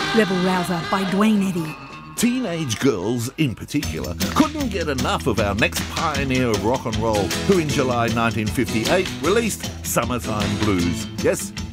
Rebel Rouser by Dwayne Eddy. Teenage girls, in particular, couldn't get enough of our next pioneer of rock and roll, who in July 1958 released Summertime Blues. Yes,